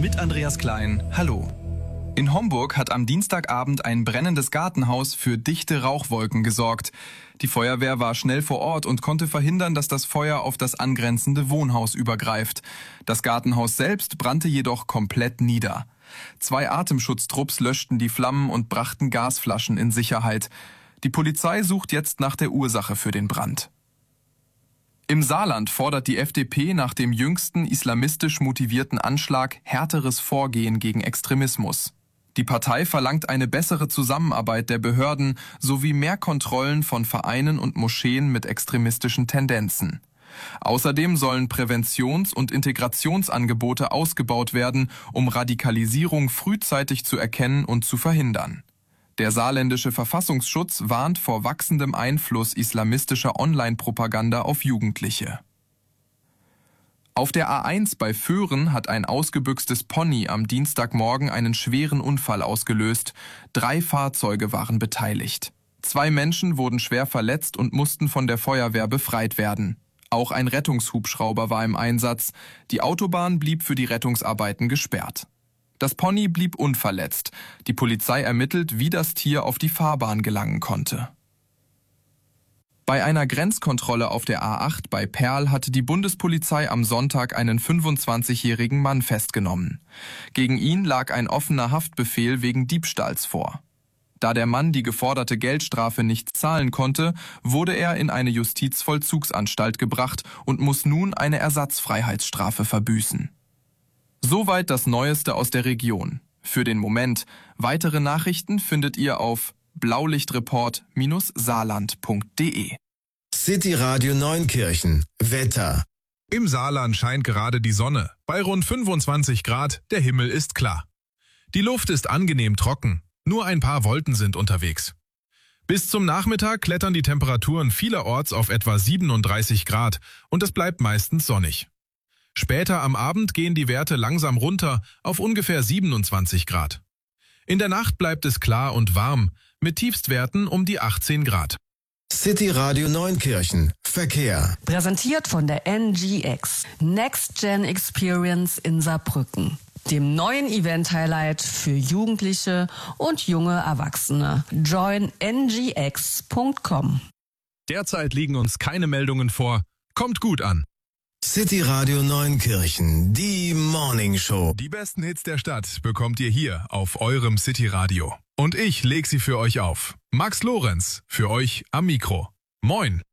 mit Andreas Klein. Hallo. In Homburg hat am Dienstagabend ein brennendes Gartenhaus für dichte Rauchwolken gesorgt. Die Feuerwehr war schnell vor Ort und konnte verhindern, dass das Feuer auf das angrenzende Wohnhaus übergreift. Das Gartenhaus selbst brannte jedoch komplett nieder. 2 Atemschutztrupps löschten die Flammen und brachten Gasflaschen in Sicherheit. Die Polizei sucht jetzt nach der Ursache für den Brand. Im Saarland fordert die FDP nach dem jüngsten islamistisch motivierten Anschlag härteres Vorgehen gegen Extremismus. Die Partei verlangt eine bessere Zusammenarbeit der Behörden sowie mehr Kontrollen von Vereinen und Moscheen mit extremistischen Tendenzen. Außerdem sollen Präventions- und Integrationsangebote ausgebaut werden, um Radikalisierung frühzeitig zu erkennen und zu verhindern. Der saarländische Verfassungsschutz warnt vor wachsendem Einfluss islamistischer Online-Propaganda auf Jugendliche. Auf der A1 bei Föhren hat ein ausgebüxtes Pony am Dienstagmorgen einen schweren Unfall ausgelöst. 3 Fahrzeuge waren beteiligt. 2 Menschen wurden schwer verletzt und mussten von der Feuerwehr befreit werden. Auch ein Rettungshubschrauber war im Einsatz. Die Autobahn blieb für die Rettungsarbeiten gesperrt. Das Pony blieb unverletzt. Die Polizei ermittelt, wie das Tier auf die Fahrbahn gelangen konnte. Bei einer Grenzkontrolle auf der A8 bei Perl hatte die Bundespolizei am Sonntag einen 25-jährigen Mann festgenommen. Gegen ihn lag ein offener Haftbefehl wegen Diebstahls vor. Da der Mann die geforderte Geldstrafe nicht zahlen konnte, wurde er in eine Justizvollzugsanstalt gebracht und muss nun eine Ersatzfreiheitsstrafe verbüßen. Soweit das Neueste aus der Region. Für den Moment. Weitere Nachrichten findet ihr auf blaulichtreport-saarland.de. City Radio Neunkirchen. Wetter. Im Saarland scheint gerade die Sonne. Bei rund 25 Grad, der Himmel ist klar. Die Luft ist angenehm trocken. Nur ein paar Wolken sind unterwegs. Bis zum Nachmittag klettern die Temperaturen vielerorts auf etwa 37 Grad und es bleibt meistens sonnig. Später am Abend gehen die Werte langsam runter auf ungefähr 27 Grad. In der Nacht bleibt es klar und warm, mit Tiefstwerten um die 18 Grad. City Radio Neunkirchen. Verkehr. Präsentiert von der NGX. Next Gen Experience in Saarbrücken. Dem neuen Event-Highlight für Jugendliche und junge Erwachsene. Join ngx.com. Derzeit liegen uns keine Meldungen vor. Kommt gut an. City Radio Neunkirchen, die Morning Show. Die besten Hits der Stadt bekommt ihr hier auf eurem City Radio. Und ich leg sie für euch auf. Max Lorenz, für euch am Mikro. Moin.